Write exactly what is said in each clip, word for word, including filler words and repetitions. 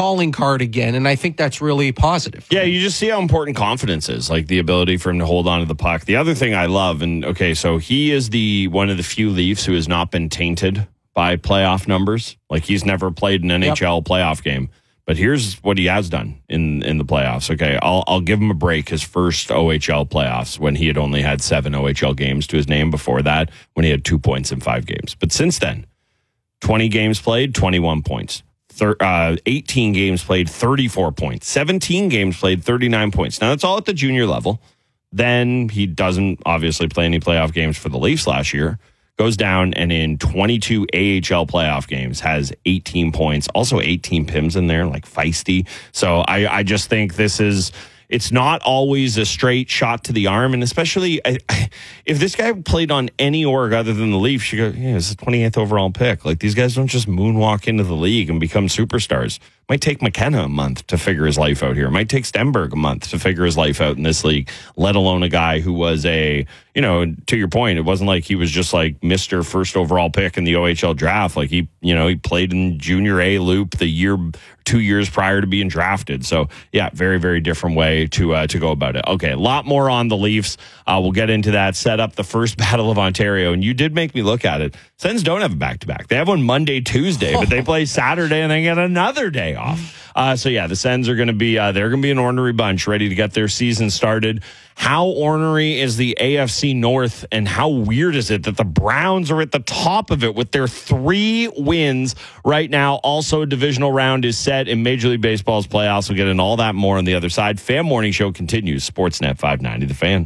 calling card again, and I think that's really positive. Yeah, you just see how important confidence is, like the ability for him to hold on to the puck. The other thing I love, and okay, so he is the one of the few Leafs who has not been tainted by playoff numbers. Like, he's never played an N H L yep. playoff game. But here's what he has done in, in the playoffs. Okay, I'll I'll give him a break. His first O H L playoffs, when he had only had seven O H L games to his name. Before that, when he had two points in five games. But since then, twenty games played, twenty-one points. Thir- uh, eighteen games played, thirty-four points. seventeen games played, thirty-nine points. Now, that's all at the junior level. Then he doesn't obviously play any playoff games for the Leafs last year. Goes down and in twenty-two A H L playoff games has eighteen points. Also eighteen P I Ms in there, like feisty. So I, I just think this is, it's not always a straight shot to the arm. And especially I, I, if this guy played on any org other than the Leafs, you go, yeah, it's a twenty-eighth overall pick. Like, these guys don't just moonwalk into the league and become superstars. Might take McKenna a month to figure his life out here. Might take Stenberg a month to figure his life out in this league, let alone a guy who was a, you know, to your point, it wasn't like he was just like Mister First overall pick in the O H L draft. Like, he, you know, he played in junior A loop the year, two years prior to being drafted. So, yeah, very, very different way to uh, to go about it. Okay, a lot more on the Leafs. Uh, we'll get into that. Set up the first Battle of Ontario. And you did make me look at it. Sens don't have a back-to-back. They have one Monday, Tuesday, but they play Saturday and then get another day off. Uh, so, yeah, the Sens are going to be, uh, they're going to be an ornery bunch, ready to get their season started. How ornery is the A F C North, and how weird is it that the Browns are at the top of it with their three wins right now? Also, a divisional round is set in Major League Baseball's playoffs. We'll get into all that more on the other side. Fan Morning Show continues. Sportsnet five ninety, The Fan.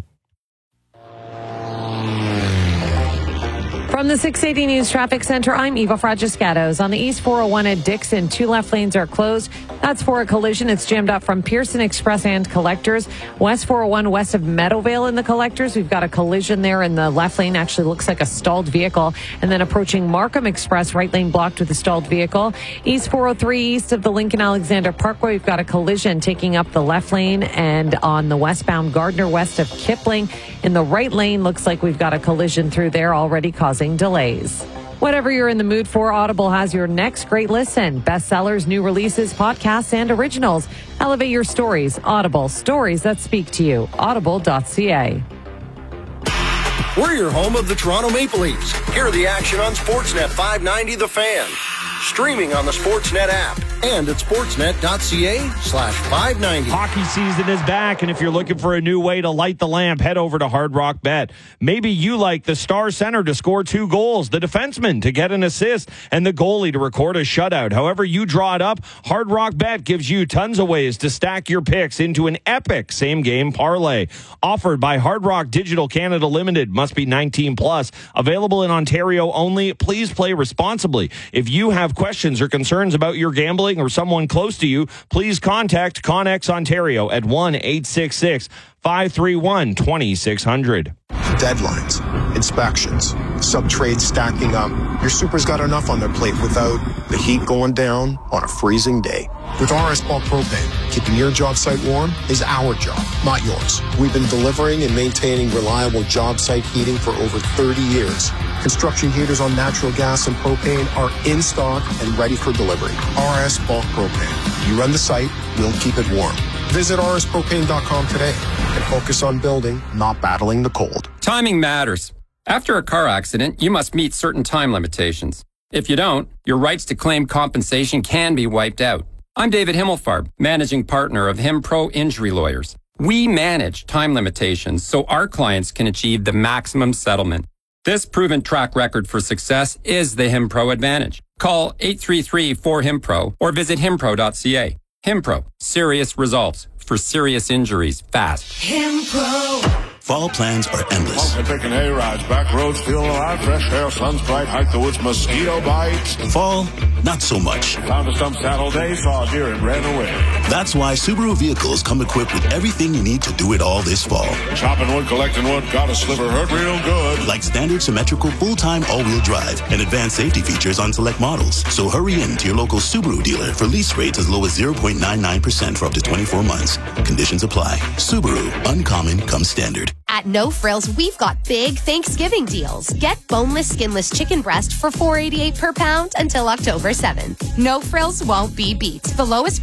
From the six eighty News Traffic Center, I'm Eva Fragiscatos. On the East four oh one at Dixon, two left lanes are closed. That's for a collision. It's jammed up from Pearson Express and Collectors. West four oh one west of Meadowvale in the Collectors. We've got a collision there in the left lane. Actually looks like a stalled vehicle. And then approaching Markham Express, right lane blocked with a stalled vehicle. East four oh three east of the Lincoln Alexander Parkway, we've got a collision taking up the left lane. And on the westbound Gardner west of Kipling, in the right lane, looks like we've got a collision through there already causing delays. Whatever you're in the mood for, Audible has your next great listen. Bestsellers, new releases, podcasts, and originals. Elevate your stories. Audible, stories that speak to you. Audible dot c a. We're your home of the Toronto Maple Leafs. Hear the action on Sportsnet five ninety The Fan. Streaming on the Sportsnet app and at sportsnet.ca slash 590. Hockey season is back, and if you're looking for a new way to light the lamp, head over to Hard Rock Bet. Maybe you like the star center to score two goals, the defenseman to get an assist, and the goalie to record a shutout. However you draw it up, Hard Rock Bet gives you tons of ways to stack your picks into an epic same-game parlay. Offered by Hard Rock Digital Canada Limited. Must be nineteen plus. Available in Ontario only. Please play responsibly. If you have questions or concerns about your gambling or someone close to you, please contact Connex Ontario at one eight six six, five three one, two six zero zero. Deadlines, inspections, sub-trades stacking up. Your super's got enough on their plate without the heat going down on a freezing day. With R S Bulk Propane, keeping your job site warm is our job, not yours. We've been delivering and maintaining reliable job site heating for over thirty years. Construction heaters on natural gas and propane are in stock and ready for delivery. R S Bulk Propane. You run the site, we'll keep it warm. Visit r s propane dot com today and focus on building, not battling the cold. Timing matters. After a car accident, you must meet certain time limitations. If you don't, your rights to claim compensation can be wiped out. I'm David Himmelfarb, managing partner of HimPro Injury Lawyers. We manage time limitations so our clients can achieve the maximum settlement. This proven track record for success is the HimPro advantage. Call eight three three, four, H I M P R O or visit himpro dot c a. HimPro, serious results for serious injuries fast. HimPro. Fall plans are endless. Taking A-rides, back roads, feel alive, fresh air, sun's bright, hike the woods, mosquito bites. Fall, not so much. Found a stump saddle day, saw a deer and ran away. That's why Subaru vehicles come equipped with everything you need to do it all this fall. Chopping wood, collecting wood, got a sliver, hurt real good. Like standard symmetrical full-time all-wheel drive and advanced safety features on select models. So hurry in to your local Subaru dealer for lease rates as low as zero point nine nine percent for up to twenty-four months. Conditions apply. Subaru, uncommon comes standard. At No Frills, we've got big Thanksgiving deals. Get boneless, skinless chicken breast for four dollars and eighty-eight cents per pound until October seventh. No Frills won't be beat. The lowest